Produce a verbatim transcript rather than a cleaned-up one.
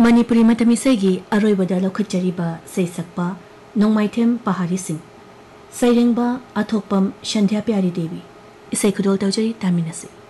मणिपुरी मतमिसैगी अरोइबदा लौखटजरिबा सैसक्पा नोंमाइथेम पहाड़ी सिंह सैरेंबा अथोकपम संध्या प्यारी देवी इसै खुदोल तौजरी तामिनसी।